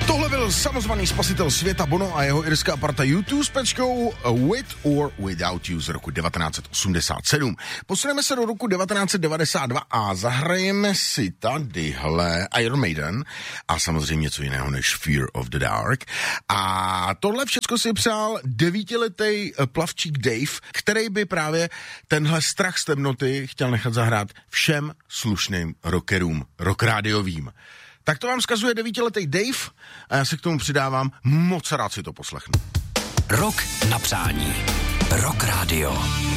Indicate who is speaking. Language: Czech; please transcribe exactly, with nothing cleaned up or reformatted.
Speaker 1: Tohle byl samozvaný spasitel světa Bono a jeho irská parta U dva s pečkou With or Without You z roku devatenáct set osmdesát sedm. Posuneme se do roku devatenáct set devadesát dva a zahrajeme si tadyhle Iron Maiden a samozřejmě něco jiného než Fear of the Dark. A tohle všecko si přál devítiletý plavčík Dave, který by právě tenhle strach z temnoty chtěl nechat zahrát všem slušným rockerům, rockrádiovým. Tak to vám vzkazuje devítiletý Dave a já se k tomu přidávám, moc rád si to poslechnu.
Speaker 2: Rock na přání. Rock Radio.